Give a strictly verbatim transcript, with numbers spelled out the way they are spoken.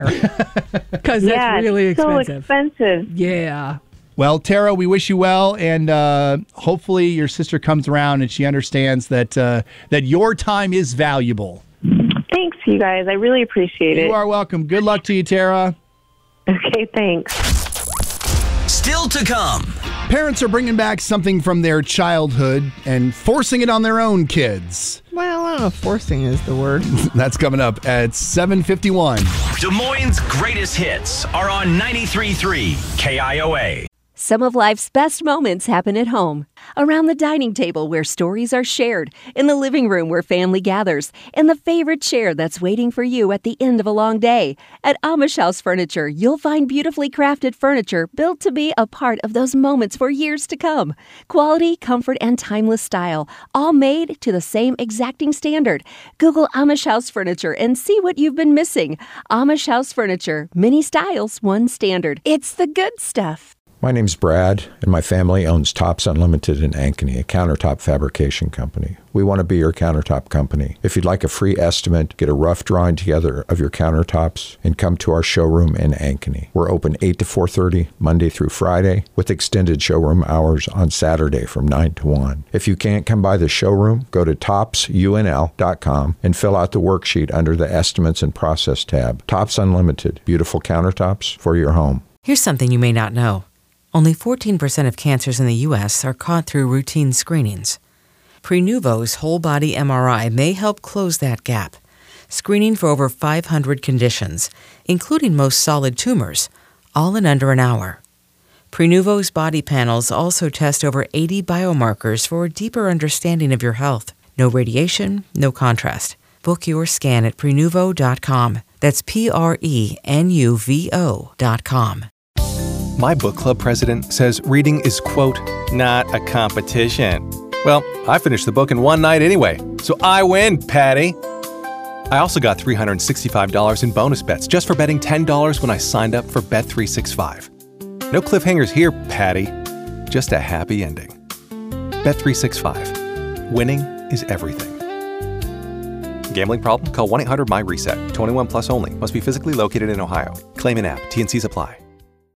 Because yeah, that's really it's so expensive. expensive. Yeah. Well, Tara, we wish you well, and uh, hopefully your sister comes around and she understands that uh, that your time is valuable. Thanks, you guys. I really appreciate it. You are welcome. Good luck to you, Tara. Okay, thanks. Still to come. Parents are bringing back something from their childhood and forcing it on their own kids. Well, I don't know if forcing is the word. That's coming up at seven fifty-one. Des Moines' greatest hits are on ninety-three point three K I O A. Some of life's best moments happen at home. Around the dining table where stories are shared, in the living room where family gathers, in the favorite chair that's waiting for you at the end of a long day. At Amish House Furniture, you'll find beautifully crafted furniture built to be a part of those moments for years to come. Quality, comfort, and timeless style, all made to the same exacting standard. Google Amish House Furniture and see what you've been missing. Amish House Furniture, many styles, one standard. It's the good stuff. My name's Brad, and my family owns Tops Unlimited in Ankeny, a countertop fabrication company. We want to be your countertop company. If you'd like a free estimate, get a rough drawing together of your countertops, and come to our showroom in Ankeny. We're open eight to four thirty, Monday through Friday, with extended showroom hours on Saturday from nine to one. If you can't come by the showroom, go to tops U N L dot com and fill out the worksheet under the Estimates and Process tab. Tops Unlimited, beautiful countertops for your home. Here's something you may not know. Only fourteen percent of cancers in the U S are caught through routine screenings. Prenuvo's whole-body M R I may help close that gap, screening for over five hundred conditions, including most solid tumors, all in under an hour. Prenuvo's body panels also test over eighty biomarkers for a deeper understanding of your health. No radiation, no contrast. Book your scan at prenuvo dot com. That's P R E N U V O dot com. My book club president says reading is, quote, not a competition. Well, I finished the book in one night anyway, so I win, Patty. I also got three hundred sixty-five dollars in bonus bets just for betting ten dollars when I signed up for Bet three sixty-five. No cliffhangers here, Patty. Just a happy ending. Bet three sixty-five. Winning is everything. Gambling problem? Call one eight hundred M Y RESET. twenty-one plus only. Must be physically located in Ohio. Claim in app. T and C's apply.